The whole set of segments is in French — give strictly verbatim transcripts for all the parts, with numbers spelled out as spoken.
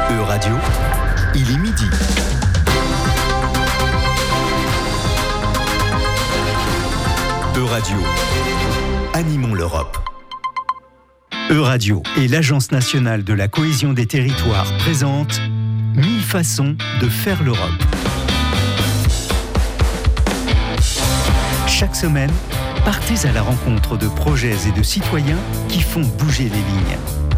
E-Radio, il est midi. E-Radio, animons l'Europe. E-Radio et l'Agence nationale de la cohésion des territoires présentent mille façons de faire l'Europe. Chaque semaine, partez à la rencontre de projets et de citoyens qui font bouger les lignes.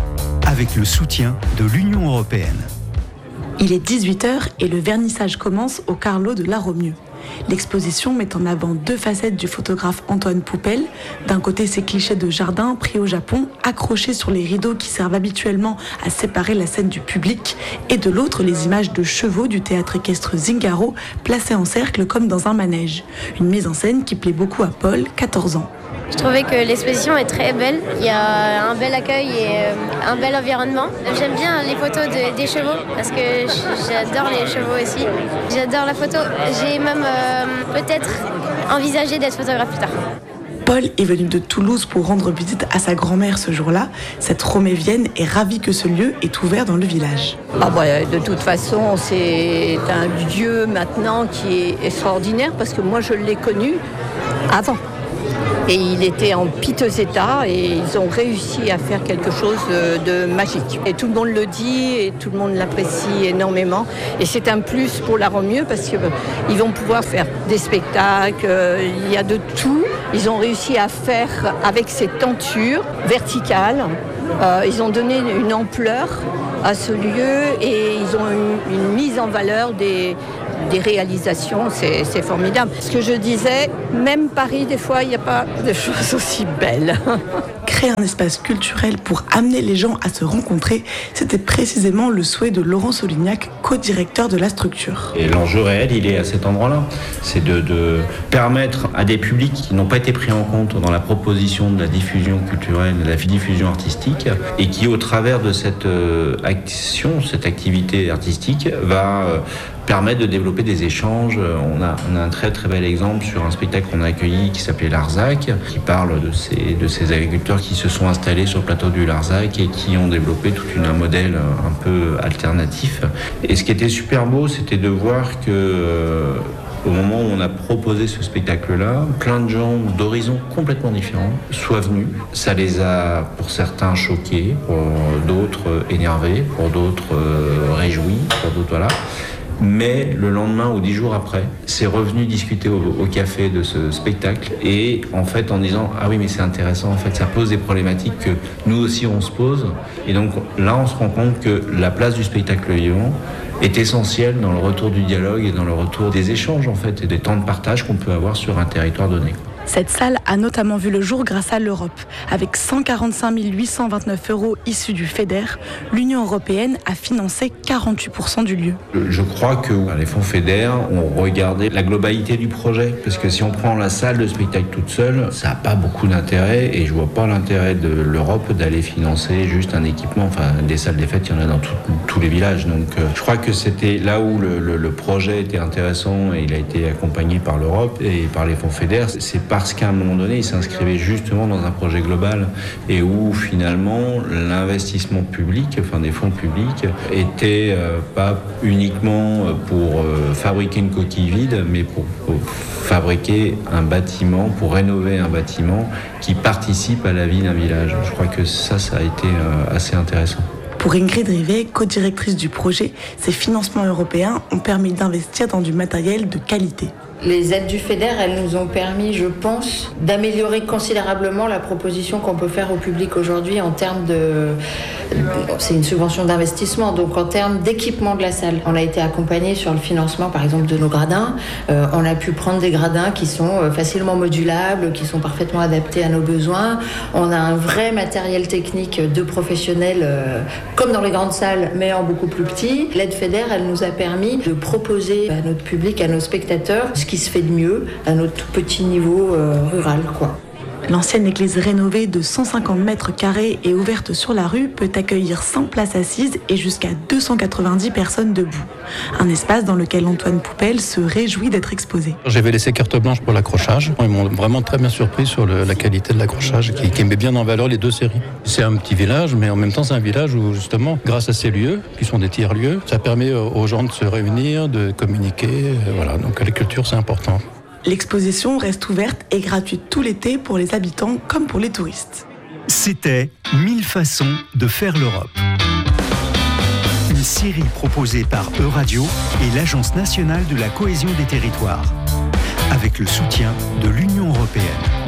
Avec le soutien de l'Union européenne. Il est dix-huit heures et le vernissage commence au Carlo de la Romieu. L'exposition met en avant deux facettes du photographe Antoine Poupel. D'un côté, ces clichés de jardin pris au Japon, accrochés sur les rideaux qui servent habituellement à séparer la scène du public. Et de l'autre, les images de chevaux du théâtre équestre Zingaro, placés en cercle comme dans un manège. Une mise en scène qui plaît beaucoup à Paul, quatorze ans. Je trouvais que l'exposition est très belle. Il y a un bel accueil et un bel environnement. J'aime bien les photos de, des chevaux parce que j'adore les chevaux aussi. J'adore la photo. J'ai même euh, peut-être envisagé d'être photographe plus tard. Paul est venu de Toulouse pour rendre visite à sa grand-mère ce jour-là. Cette Romévienne est ravie que ce lieu est ouvert dans le village. Ah bah, de toute façon, c'est un lieu maintenant qui est extraordinaire parce que moi je l'ai connu avant. Et il était en piteux état et ils ont réussi à faire quelque chose de, de magique. Et tout le monde le dit et tout le monde l'apprécie énormément. Et c'est un plus pour la Romieu parce qu'ils vont pouvoir faire des spectacles, il y a de tout. Ils ont réussi à faire avec ces tentures verticales. Euh, ils ont donné une ampleur à ce lieu et ils ont une, une mise en valeur des, des réalisations, c'est, c'est formidable. Ce que je disais, même Paris, des fois, il n'y a pas de choses aussi belles. Créer un espace culturel pour amener les gens à se rencontrer, c'était précisément le souhait de Laurent Solignac, co-directeur de la structure. Et l'enjeu réel, il est à cet endroit-là. C'est de, de permettre à des publics qui n'ont pas été pris en compte dans la proposition de la diffusion culturelle, de la diffusion artistique, et qui, au travers de cette euh, action, cette activité artistique, va euh, permettre de développer des échanges. On a, on a un très très bel exemple sur un spectacle qu'on a accueilli qui s'appelait Larzac, qui parle de ces, de ces agriculteurs qui se sont installés sur le plateau du Larzac et qui ont développé tout une, un modèle un peu alternatif. Et ce qui était super beau, c'était de voir que euh, au moment où on a proposé ce spectacle-là, plein de gens d'horizons complètement différents soient venus. Ça les a, pour certains, choqués, pour d'autres énervés, pour d'autres euh, réjouis, pour d'autres, voilà. Mais le lendemain ou dix jours après, c'est revenu discuter au, au café de ce spectacle et en fait en disant « Ah oui, mais c'est intéressant, en fait, ça pose des problématiques que nous aussi on se pose. » Et donc là, on se rend compte que la place du spectacle vivant est essentielle dans le retour du dialogue et dans le retour des échanges, en fait, et des temps de partage qu'on peut avoir sur un territoire donné. Cette salle a notamment vu le jour grâce à l'Europe. Avec cent quarante-cinq mille huit cent vingt-neuf euros issus du FEDER, l'Union européenne a financé quarante-huit pour cent du lieu. Je crois que les fonds FEDER ont regardé la globalité du projet, parce que si on prend la salle de spectacle toute seule, ça n'a pas beaucoup d'intérêt, et je vois pas l'intérêt de l'Europe d'aller financer juste un équipement. Enfin, des salles des fêtes, il y en a dans tout, tous les villages. Donc euh, je crois que c'était là où le, le, le projet était intéressant, et il a été accompagné par l'Europe et par les fonds FEDER. C'est parce qu'à un moment donné, il s'inscrivait justement dans un projet global et où finalement l'investissement public, enfin des fonds publics, était euh, pas uniquement pour euh, fabriquer une coquille vide, mais pour, pour fabriquer un bâtiment, pour rénover un bâtiment qui participe à la vie d'un village. Je crois que ça, ça a été euh, assez intéressant. Pour Ingrid Rivet, co-directrice du projet, ces financements européens ont permis d'investir dans du matériel de qualité. Les aides du FEDER, elles nous ont permis, je pense, d'améliorer considérablement la proposition qu'on peut faire au public aujourd'hui en termes de... C'est une subvention d'investissement, donc en termes d'équipement de la salle. On a été accompagné sur le financement, par exemple, de nos gradins. Euh, on a pu prendre des gradins qui sont facilement modulables, qui sont parfaitement adaptés à nos besoins. On a un vrai matériel technique de professionnels, euh, comme dans les grandes salles, mais en beaucoup plus petit. L'aide FEDER, elle nous a permis de proposer à notre public, à nos spectateurs, ce qui se fait de mieux à notre tout petit niveau euh, rural, quoi. L'ancienne église rénovée de cent cinquante mètres carrés et ouverte sur la rue peut accueillir cent places assises et jusqu'à deux cent quatre-vingt-dix personnes debout. Un espace dans lequel Antoine Poupel se réjouit d'être exposé. J'avais laissé carte blanche pour l'accrochage. Ils m'ont vraiment très bien surpris sur le, la qualité de l'accrochage qui, qui met bien en valeur les deux séries. C'est un petit village, mais en même temps c'est un village où justement, grâce à ces lieux, qui sont des tiers-lieux, ça permet aux gens de se réunir, de communiquer. Voilà, donc la culture c'est important. L'exposition reste ouverte et gratuite tout l'été pour les habitants comme pour les touristes. C'était mille façons de faire l'Europe. Une série proposée par Euradio et l'Agence nationale de la cohésion des territoires, avec le soutien de l'Union européenne.